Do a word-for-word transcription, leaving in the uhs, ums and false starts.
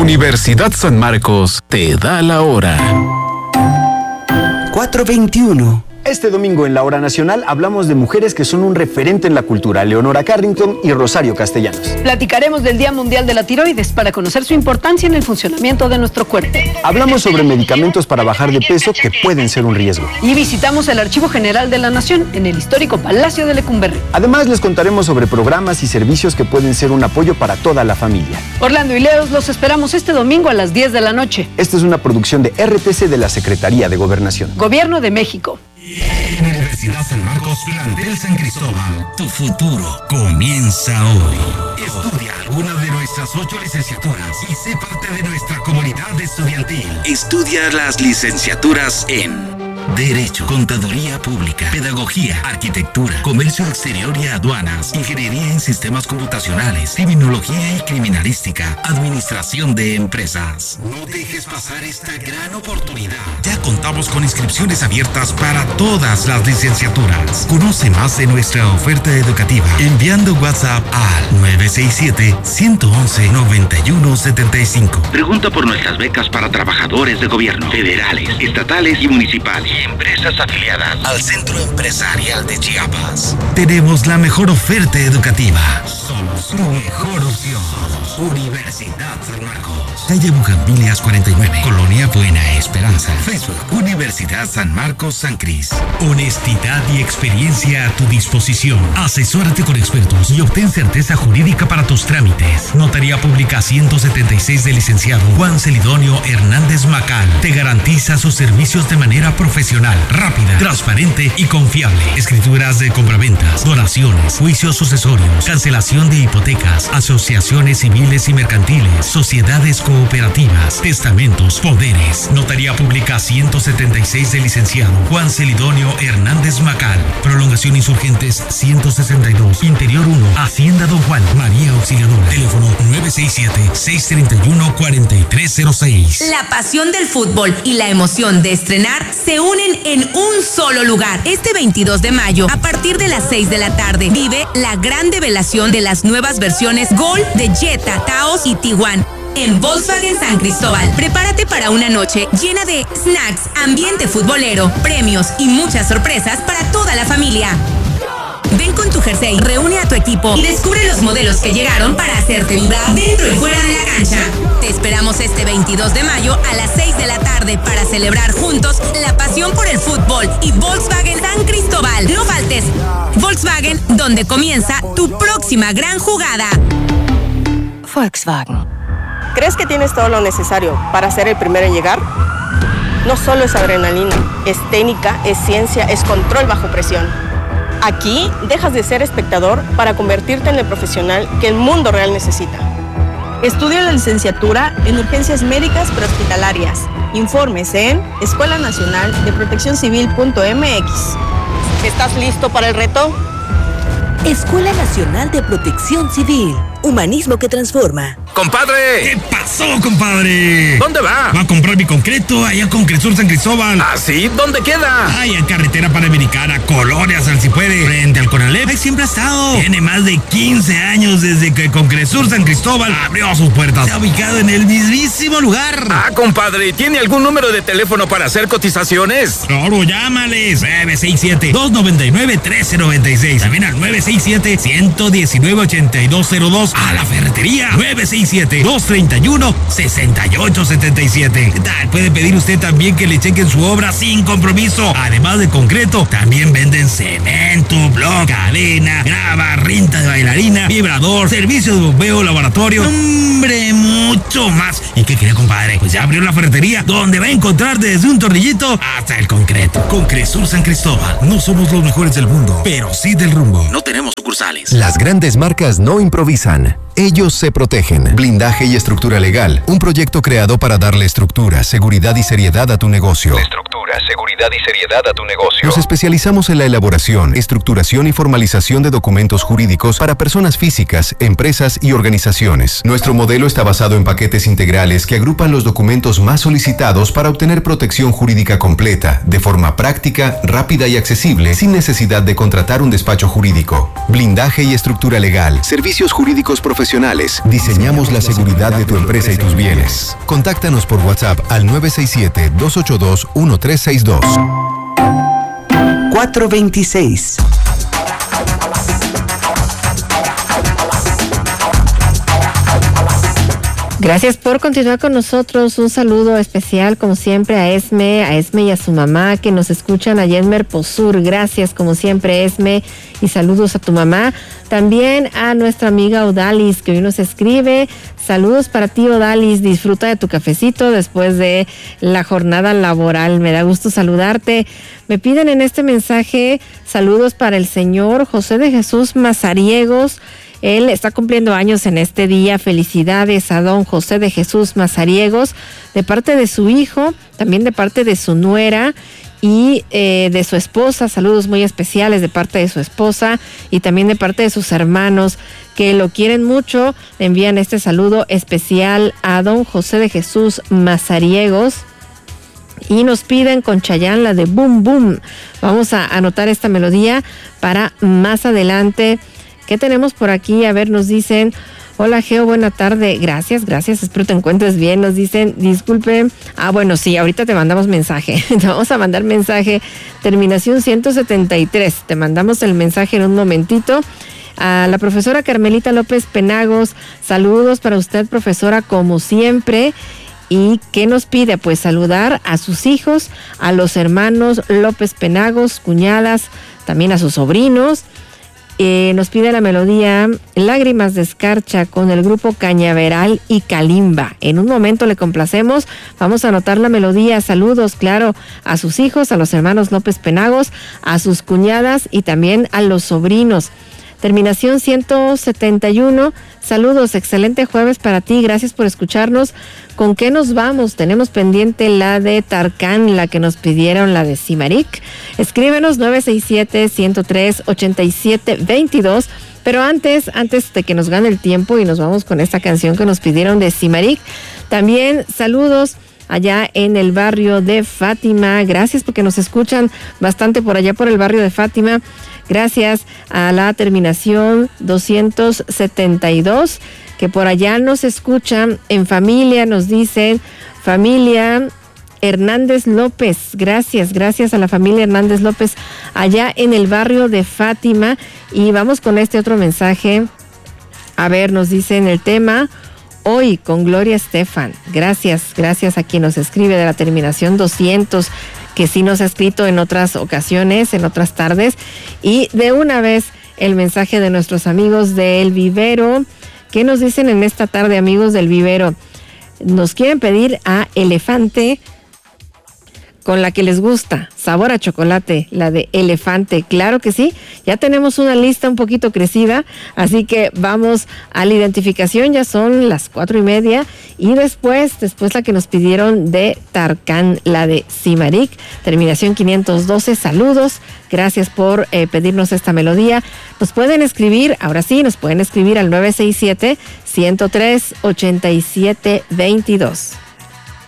Universidad San Marcos te da la hora. cuatro veintiuno. Este domingo en la Hora Nacional hablamos de mujeres que son un referente en la cultura, Leonora Carrington y Rosario Castellanos. Platicaremos del Día Mundial de la Tiroides para conocer su importancia en el funcionamiento de nuestro cuerpo. Hablamos sobre medicamentos para bajar de peso que pueden ser un riesgo. Y visitamos el Archivo General de la Nación en el histórico Palacio de Lecumberri. Además, les contaremos sobre programas y servicios que pueden ser un apoyo para toda la familia. Orlando y Leos los esperamos este domingo a las diez de la noche. Esta es una producción de R T C de la Secretaría de Gobernación. Gobierno de México. Universidad San Marcos, plantel San Cristóbal. Tu futuro comienza hoy. Estudia alguna de nuestras ocho licenciaturas y sé parte de nuestra comunidad estudiantil. Estudia las licenciaturas en Derecho, Contaduría Pública, Pedagogía, Arquitectura, Comercio Exterior y Aduanas, Ingeniería en Sistemas Computacionales, Criminología y Criminalística, Administración de Empresas. No dejes pasar esta gran oportunidad. Ya contamos con inscripciones abiertas para todas las licenciaturas. Conoce más de nuestra oferta educativa enviando WhatsApp al nueve seis siete, uno uno uno, nueve uno siete cinco. Pregunta por nuestras becas para trabajadores de gobierno, federales, estatales y municipales. Y empresas afiliadas al Centro Empresarial de Chiapas. Tenemos la mejor oferta educativa. Somos tu mejor opción. Universidad San Marcos. Calle Bugambilias cuarenta y nueve. Colonia Buena Esperanza. Facebook. Universidad San Marcos San Cris. Honestidad y experiencia a tu disposición. Asesórate con expertos y obtén certeza jurídica para tus trámites. Notaría Pública ciento setenta y seis del licenciado Juan Celidonio Hernández Macal. Te garantiza sus servicios de manera profesional, rápida, transparente y confiable. Escrituras de compraventas, donaciones, juicios sucesorios, cancelación de hipotecas, asociaciones civiles y mercantiles, sociedades cooperativas, testamentos, poderes. Notaría Pública ciento setenta y seis del licenciado Juan Celidonio Hernández Macal. Prolongación Insurgentes ciento sesenta y dos, Interior uno, Hacienda Don Juan, María Auxiliadora. Teléfono nueve seis siete, seis tres uno, cuatro tres cero seis. La pasión del fútbol y la emoción de estrenar se unen en un solo lugar. Este veintidós de mayo, a partir de las seis de la tarde, vive la gran develación de las nuevas versiones Gol de Jetta, Taos y Tiguan en Volkswagen San Cristóbal. Prepárate para una noche llena de snacks, ambiente futbolero, premios y muchas sorpresas para toda la familia. Ven con tu jersey, reúne a tu equipo y descubre los modelos que llegaron para hacerte vibrar dentro y fuera de la cancha. Te esperamos este veintidós de mayo a las seis de la tarde para celebrar juntos la pasión por el fútbol y Volkswagen San Cristóbal. No faltes. Volkswagen, donde comienza tu próxima gran jugada. Volkswagen. ¿Crees que tienes todo lo necesario para ser el primero en llegar? No solo es adrenalina, es técnica, es ciencia, es control bajo presión. Aquí dejas de ser espectador para convertirte en el profesional que el mundo real necesita. Estudia la licenciatura en Urgencias Médicas Prehospitalarias. Informes en escuela nacional de protección civil punto m x. ¿Estás listo para el reto? Escuela Nacional de Protección Civil. Humanismo que transforma. ¡Compadre! ¿Qué pasó, compadre? ¿Dónde va? Va a comprar mi concreto allá con Cresur San Cristóbal. ¿Ah, sí? ¿Dónde queda? Ay, en carretera panamericana, Colonias, al si puede. Frente al Conalep. Ahí siempre ha estado. Tiene más de quince años desde que con Cresur San Cristóbal abrió sus puertas. Está ubicado en el mismísimo lugar. Ah, compadre, ¿tiene algún número de teléfono para hacer cotizaciones? Claro, llámales. nueve seis siete, dos nueve nueve, uno tres nueve seis. También al nueve seis siete, uno uno nueve, ocho dos cero dos. A la ferretería. nueve seis siete, dos tres uno, seis ocho siete siete. ¿Qué tal? Puede pedir usted también que le chequen su obra sin compromiso. Además de concreto, también venden cemento, bloc, cadena, grava, rinta de bailarina, vibrador, servicio de bombeo, laboratorio. ¡Hombre, mucho más! ¿Y qué quería, compadre? Pues ya abrió la ferretería, donde va a encontrar desde un tornillito hasta el concreto. Con Cresur San Cristóbal, no somos los mejores del mundo, pero sí del rumbo. No tenemos sucursales. Las grandes marcas no improvisan. Ellos se protegen. Blindaje y estructura legal. Un proyecto creado para darle estructura, seguridad y seriedad a tu negocio. Estructura, seguridad y seriedad a tu negocio. Nos especializamos en la elaboración, estructuración y formalización de documentos jurídicos para personas físicas, empresas y organizaciones. Nuestro modelo está basado en paquetes integrales que agrupan los documentos más solicitados para obtener protección jurídica completa, de forma práctica, rápida y accesible, sin necesidad de contratar un despacho jurídico. blindaje y estructura legal, servicios jurídicos profesionales. Diseñamos la seguridad de tu empresa y tus bienes. Contáctanos por WhatsApp al nueve seis siete, dos ocho dos, uno tres seis dos. cuatro veintiséis. Gracias por continuar con nosotros. Un saludo especial, como siempre, a Esme, a Esme y a su mamá que nos escuchan allá en Merposur. Gracias, como siempre, Esme, y saludos a tu mamá. También a nuestra amiga Odalis, que hoy nos escribe. Saludos para ti, Odalis. Disfruta de tu cafecito después de la jornada laboral. Me da gusto saludarte. Me piden en este mensaje saludos para el señor José de Jesús Mazariegos. Él está cumpliendo años en este día. Felicidades a don José de Jesús Mazariegos, de parte de su hijo, también de parte de su nuera y eh, de su esposa. Saludos muy especiales de parte de su esposa y también de parte de sus hermanos que lo quieren mucho. Le envían este saludo especial a don José de Jesús Mazariegos. Y nos piden con Chayanne la de Boom Boom. Vamos a anotar esta melodía para más adelante. ¿Qué tenemos por aquí? A ver, nos dicen, hola Geo, buena tarde. Gracias, gracias, espero te encuentres bien. Nos dicen, disculpe. Ah, bueno, sí, ahorita te mandamos mensaje. Te vamos a mandar mensaje. Terminación ciento setenta y tres. Te mandamos el mensaje en un momentito. A la profesora Carmelita López Penagos, saludos para usted, profesora, como siempre. ¿Y qué nos pide? Pues saludar a sus hijos, a los hermanos López Penagos, cuñadas, también a sus sobrinos. Eh, nos pide la melodía Lágrimas de Escarcha con el grupo Cañaveral y Kalimba. En un momento le complacemos. Vamos a anotar la melodía. Saludos, claro, a sus hijos, a los hermanos López Penagos, a sus cuñadas y también a los sobrinos. Terminación ciento setenta y uno. Saludos, excelente jueves para ti. Gracias por escucharnos. ¿Con qué nos vamos? Tenemos pendiente la de Tarkan, la que nos pidieron, la de Simarik. Escríbenos nueve seis siete, uno cero tres, ocho siete dos dos. Pero antes, antes de que nos gane el tiempo y nos vamos con esta canción que nos pidieron de Simarik, también saludos allá en el barrio de Fátima. Gracias porque nos escuchan bastante por allá por el barrio de Fátima. Gracias a la terminación doscientos setenta y dos, que por allá nos escuchan en familia, nos dicen familia Hernández López. Gracias, gracias a la familia Hernández López allá en el barrio de Fátima. Y vamos con este otro mensaje. A ver, nos dicen el tema hoy con Gloria Estefan. Gracias, gracias a quien nos escribe de la terminación doscientos, que sí nos ha escrito en otras ocasiones, en otras tardes. Y de una vez el mensaje de nuestros amigos del Vivero. ¿Qué nos dicen en esta tarde, amigos del Vivero? Nos quieren pedir a Elefante con la que les gusta, sabor a chocolate, la de Elefante. Claro que sí, ya tenemos una lista un poquito crecida, así que vamos a la identificación. Ya son las cuatro y media y después, después la que nos pidieron de Tarkan, la de Simarik, terminación quinientos doce. Saludos, gracias por eh, pedirnos esta melodía. Nos pueden escribir, ahora sí, nos pueden escribir al nueve seis siete, uno cero tres, ocho siete dos dos.